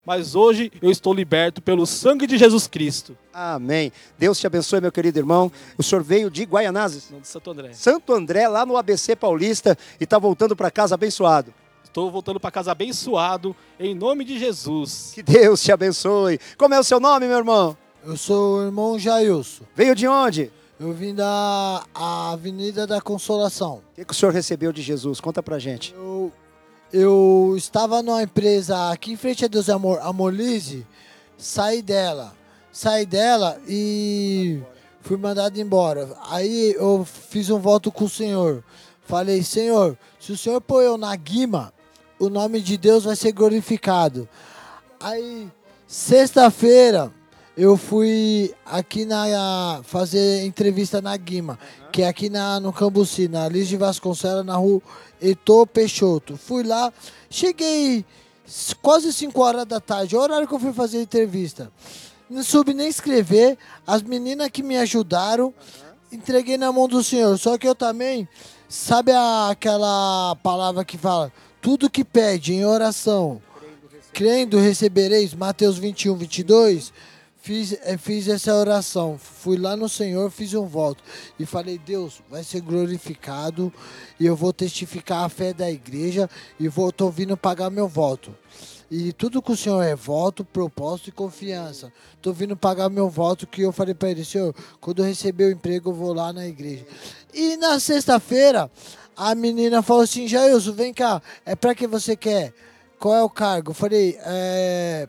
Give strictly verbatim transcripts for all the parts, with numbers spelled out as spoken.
mas hoje eu estou liberto pelo sangue de Jesus Cristo. Amém. Deus te abençoe, meu querido irmão. O senhor veio de Guaianazes? Não, de Santo André. Santo André, lá no A B C Paulista, e está voltando para casa abençoado. Estou voltando para casa abençoado, em nome de Jesus. Que Deus te abençoe. Como é o seu nome, meu irmão? Eu sou o irmão Jailson. Veio de onde? Eu vim da a Avenida da Consolação. O que, que o senhor recebeu de Jesus? Conta pra gente. Eu, eu estava numa empresa aqui em frente a Deus e Amor, a Molise, saí dela. Saí dela e fui mandado embora. Aí eu fiz um voto com o Senhor. Falei, Senhor, se o Senhor pôr eu na Guima, o nome de Deus vai ser glorificado. Aí, sexta-feira, eu fui aqui na fazer entrevista na Guima, uhum. que é aqui na, no Cambuci, na Liz de Vasconcelos, na rua Heitor Peixoto. Fui lá, cheguei quase cinco horas da tarde, é o horário que eu fui fazer a entrevista. Não soube nem escrever, as meninas que me ajudaram, uhum. entreguei na mão do Senhor. Só que eu também, sabe a, aquela palavra que fala, tudo que pede em oração, crendo recebereis, Mateus vinte e um, vinte e dois, fiz, fiz essa oração, fui lá no Senhor, fiz um voto e falei, Deus, vai ser glorificado e eu vou testificar a fé da igreja e vou, tô vindo pagar meu voto. E tudo com o Senhor é voto, propósito e confiança. Tô vindo pagar meu voto que eu falei para ele, Senhor, quando eu receber o emprego eu vou lá na igreja. E na sexta-feira, a menina falou assim, Jailson, vem cá, é para que você quer? Qual é o cargo? Eu falei, é,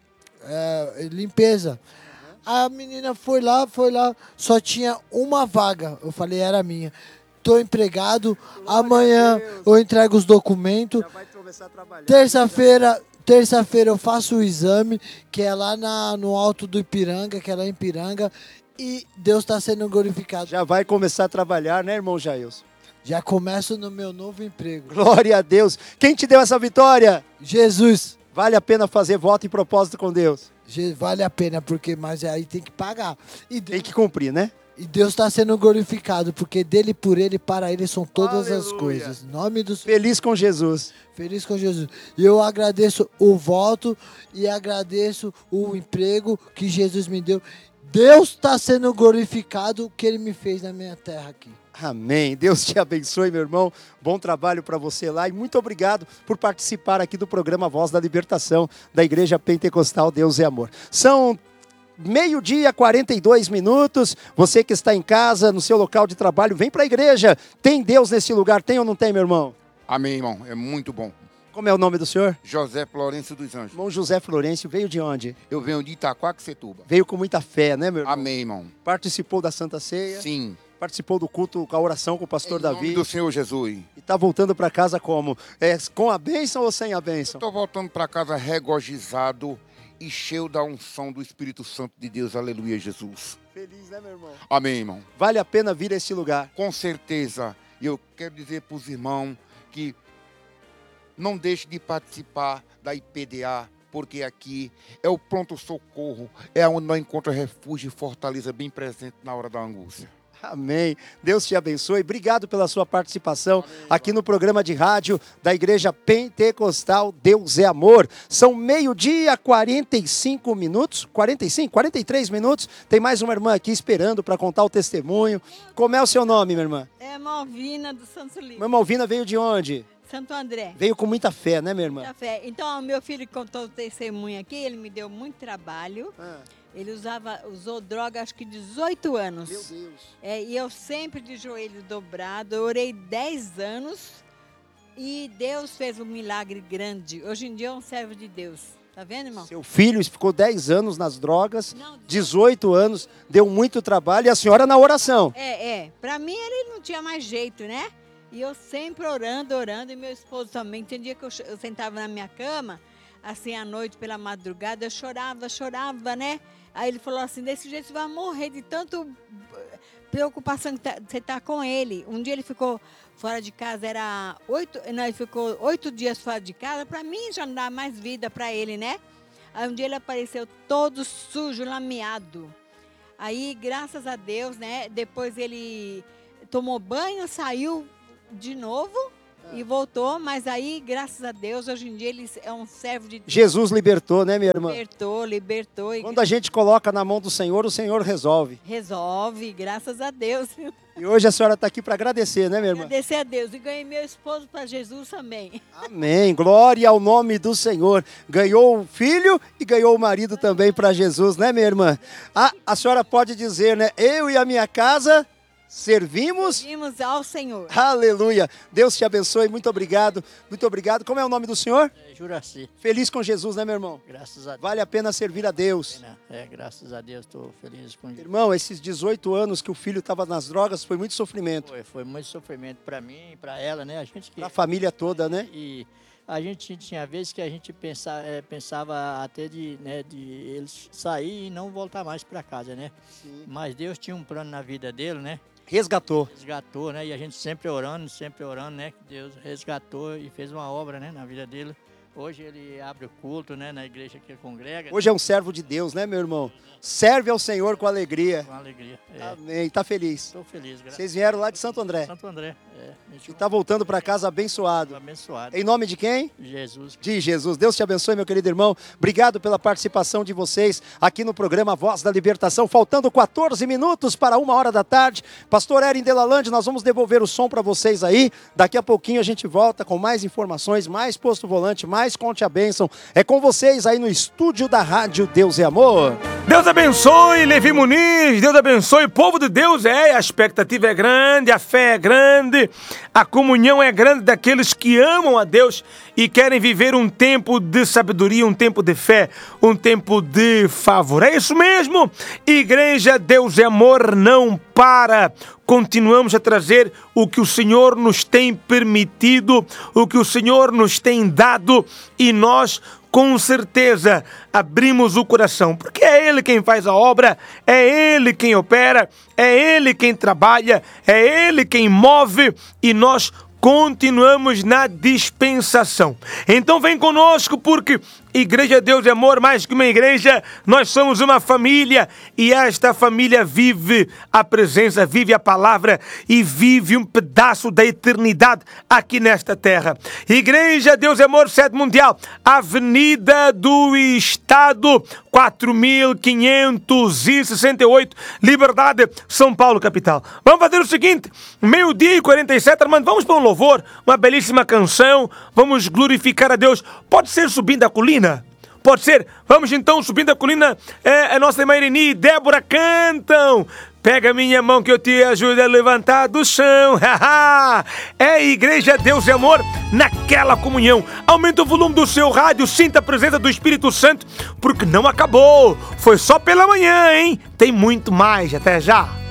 é, limpeza. A menina foi lá, foi lá, só tinha uma vaga. Eu falei, era minha. Tô empregado, glória amanhã eu entrego os documentos. Já vai começar a trabalhar. Terça-feira, terça-feira eu faço o exame, que é lá na, no alto do Ipiranga, que é lá em Ipiranga, e Deus está sendo glorificado. Já vai começar a trabalhar, né, irmão Jailson? Já começo no meu novo emprego. Glória a Deus. Quem te deu essa vitória? Jesus. Vale a pena fazer voto e propósito com Deus? Vale a pena, porque mas aí tem que pagar. E tem que cumprir, né? E Deus está sendo glorificado, porque dele, por ele, para ele são todas Aleluia. As coisas. Em nome do Feliz com Jesus. Feliz com Jesus. E eu agradeço o voto e agradeço o emprego que Jesus me deu. Deus está sendo glorificado o que ele me fez na minha terra aqui. Amém. Deus te abençoe, meu irmão. Bom trabalho para você lá e muito obrigado por participar aqui do programa Voz da Libertação da Igreja Pentecostal Deus é Amor. São meio-dia, quarenta e dois minutos. Você que está em casa, no seu local de trabalho, vem para a igreja. Tem Deus nesse lugar, tem ou não tem, meu irmão? Amém, irmão. É muito bom. Como é o nome do senhor? José Florencio dos Anjos. Irmão José Florencio, veio de onde? Eu venho de Itaquaquecetuba. Veio com muita fé, né, meu irmão? Amém, irmão. Participou da Santa Ceia? Sim. Participou do culto com a oração com o pastor em Davi. Em nome do Senhor Jesus. E está voltando para casa como? É, com a bênção ou sem a bênção? Estou voltando para casa regozijado e cheio da unção do Espírito Santo de Deus. Aleluia, Jesus. Feliz, né, meu irmão? Amém, irmão. Vale a pena vir a este lugar? Com certeza. E eu quero dizer para os irmãos que não deixe de participar da I P D A, porque aqui é o pronto-socorro, é onde nós encontramos refúgio e fortaleza bem presente na hora da angústia. Amém. Deus te abençoe. Obrigado pela sua participação Amém, aqui no programa de rádio da Igreja Pentecostal Deus é Amor. São meio-dia, quarenta e cinco minutos. quarenta e cinco, quarenta e três minutos. Tem mais uma irmã aqui esperando para contar o testemunho. Como é o seu nome, minha irmã? É Malvina do Santo Livre. Minha Malvina veio de onde? Santo André. Veio com muita fé, né, minha irmã? Muita fé. Então, o meu filho contou o testemunho aqui, ele me deu muito trabalho. Ah. Ele usava, usou droga acho que dezoito anos. Meu Deus. É, e eu sempre de joelho dobrado, eu orei dez anos e Deus fez um milagre grande. Hoje em dia é um servo de Deus. Tá vendo, irmão? Seu filho ficou dez anos nas drogas, não, dezoito anos, deu muito trabalho e a senhora na oração. É, é. Pra mim ele não tinha mais jeito, né? E eu sempre orando, orando, e meu esposo também. Tem dia que eu, eu sentava na minha cama, assim, à noite, pela madrugada, eu chorava, chorava, né? Aí ele falou assim, desse jeito você vai morrer de tanto preocupação que tá, você tá com ele. Um dia ele ficou fora de casa, era oito, não, ele ficou oito dias fora de casa, para mim já não dá mais vida para ele, né? Aí um dia ele apareceu todo sujo, lameado. Aí, graças a Deus, né, depois ele tomou banho, saiu de novo E voltou, mas aí, graças a Deus, hoje em dia ele é um servo de Deus. Jesus libertou, né, minha irmã? Libertou, libertou. E Quando a gente coloca na mão do Senhor, o Senhor resolve. resolve, graças a Deus. E hoje a senhora está aqui para agradecer, né, minha irmã? Agradecer a Deus. E ganhei meu esposo para Jesus também. Amém. Glória ao nome do Senhor. Ganhou o filho e ganhou o marido também para Jesus, né, minha irmã? Ah, a senhora pode dizer, né? Eu e a minha casa servimos. Vimos ao Senhor. Aleluia. Deus te abençoe. Muito obrigado. Muito obrigado. Como é o nome do senhor? É, Juraci, Feliz com Jesus, né, meu irmão? graças a Deus. Vale a pena servir a Deus. Né? É, graças a Deus, estou feliz com isso. Irmão, esses dezoito anos que o filho estava nas drogas foi muito sofrimento. Foi, foi muito sofrimento para mim, para ela, né? A gente que Para a família toda, né? e a gente tinha vezes que a gente pensa, é, pensava até de, né, de eles sair e não voltar mais para casa, né? Sim. Mas Deus tinha um plano na vida dele, né? Resgatou. Resgatou, né? E a gente sempre orando, sempre orando, né? Que Deus resgatou e fez uma obra, né? Na vida dele. Hoje ele abre o culto, né? Na igreja que ele congrega. Hoje é um servo de Deus, né, meu irmão? Serve ao Senhor com alegria. Com alegria. É, Amém. Tá feliz. estou feliz, graças Vocês vieram lá de Santo André. Santo André. É, me E chama- tá voltando para casa abençoado. abençoado. Em nome de quem? Jesus. De Jesus. Deus te abençoe, meu querido irmão. Obrigado pela participação de vocês aqui no programa Voz da Libertação. Faltando quatorze minutos para uma hora da tarde. Pastor Erin Delalande, nós vamos devolver o som para vocês aí. Daqui a pouquinho a gente volta com mais informações, mais Posto Volante, mais Conte a Bênção. É com vocês aí no estúdio da Rádio Deus é Amor. Deus abençoe, Levi Muniz, Deus abençoe, povo de Deus, é, a expectativa é grande, a fé é grande, a comunhão é grande daqueles que amam a Deus e querem viver um tempo de sabedoria, um tempo de fé, um tempo de favor. É isso mesmo, Igreja Deus é Amor não para. Continuamos a trazer o que o Senhor nos tem permitido, o que o Senhor nos tem dado e nós com certeza abrimos o coração, porque é Ele quem faz a obra, é Ele quem opera, é Ele quem trabalha, é Ele quem move e nós continuamos na dispensação. Então vem conosco, porque Igreja Deus é Amor, mais que uma igreja, nós somos uma família e esta família vive a presença, vive a palavra e vive um pedaço da eternidade aqui nesta terra. Igreja Deus é Amor, sede mundial, Avenida do Estado, quatro mil quinhentos e sessenta e oito, Liberdade, São Paulo, capital. Vamos fazer o seguinte, meio-dia e quarenta e sete, Armando, vamos para um louvor, uma belíssima canção, vamos glorificar a Deus. Pode ser subindo a colina? Pode ser? Vamos então, subindo a colina, é, a nossa irmã Ireni e Débora cantam. Pega minha mão que eu te ajudo a levantar do chão. É Igreja Deus e Amor naquela comunhão. Aumenta o volume do seu rádio, sinta a presença do Espírito Santo, porque não acabou. Foi só pela manhã, hein? Tem muito mais. Até já.